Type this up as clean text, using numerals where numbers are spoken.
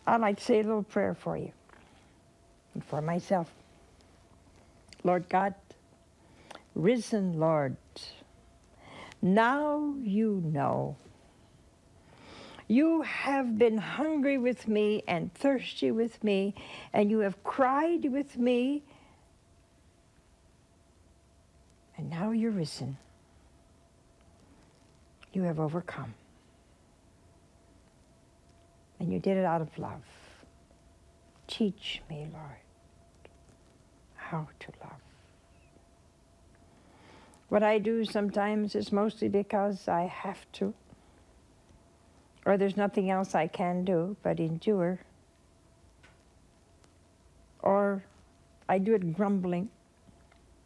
I'd like to say a little prayer for you and for myself. Lord God, risen Lord, now you know. You have been hungry with me and thirsty with me, and you have cried with me, and now you're risen. You have overcome. And you did it out of love. Teach me, Lord, how to love. What I do sometimes is mostly because I have to, or there's nothing else I can do but endure, or I do it grumbling